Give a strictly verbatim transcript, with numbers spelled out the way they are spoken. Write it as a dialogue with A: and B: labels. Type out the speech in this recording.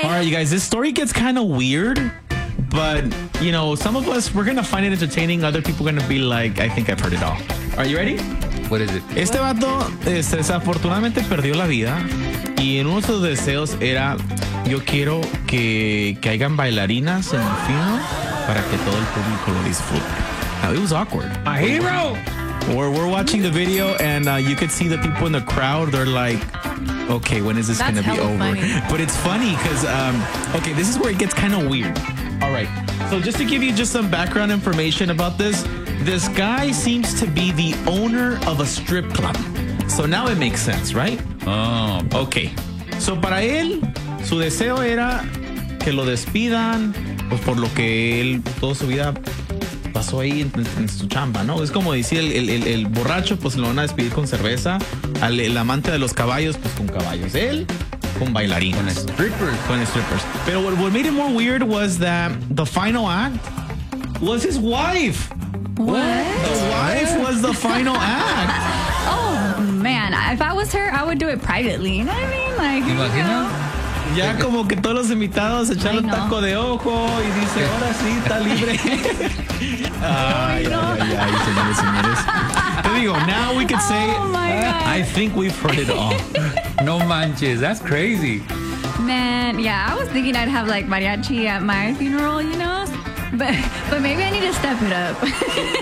A: Hi.
B: All right, you guys, this story gets kind of weird, but, you know, some of us, we're going to find it entertaining. Other people are going to be like, I think I've heard it all. Are you ready?
C: What is it?
B: Este vato este, desafortunadamente perdió la vida y en uno de sus deseos era, yo quiero que, que hayan bailarinas en el film para que todo el público lo disfrute. Now, it was awkward.
C: A hero!
B: We're, we're watching the video and uh, you could see the people in the crowd. They're like, okay, when is this going to be over?
A: Funny.
B: But it's funny because, um, okay, this is where it gets kind of weird. All right. So just to give you just some background information about this, this guy seems to be the owner of a strip club. So now it makes sense, right?
C: Oh,
B: Okay. So para él, su deseo era que lo despidan pues por lo que él toda su vida pasó ahí en, en su chamba, ¿no? Es como decir el, el, el, el borracho, pues lo van a despedir con cerveza. Al el amante de los caballos, pues con caballos. Él, con bailarines.
C: Con strippers.
B: Con strippers. Pero what, what made it more weird was that the final act was his wife.
A: What?
B: The wife was the final act.
A: Oh, man. If I was her, I would do it privately. You know what I mean? Like, you
C: Imagina.
A: know.
B: Ya como que todos los invitados echaron
A: Ay, no.
B: taco de ojo y dice, ahora sí, está libre. Ay, ay, ay, ay, señores, señores. Te digo, now we could say,
A: Oh, my God.
B: I think we've heard it all.
C: No manches. That's crazy.
A: Man, yeah, I was thinking I'd have like mariachi at my funeral, you know? But but maybe I need to step it up.